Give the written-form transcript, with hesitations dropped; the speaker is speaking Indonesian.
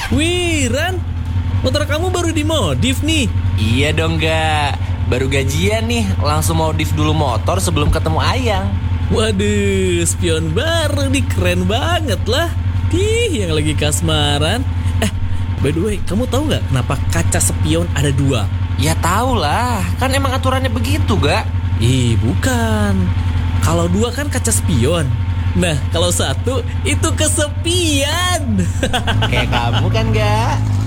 Wih, Ran, motor kamu baru dimodif nih. Iya dong, Gak. Baru gajian nih, langsung modif dulu motor sebelum ketemu Ayang. Waduh, spion baru nih, keren banget lah. Yang lagi kasmaran. By the way, kamu tahu nggak kenapa kaca spion ada dua? Ya tau lah, kan emang aturannya begitu, Gak. Bukan. Kalau dua kan kaca spion. Nah, kalau satu itu kesepian. Kayak kamu kan, Gak.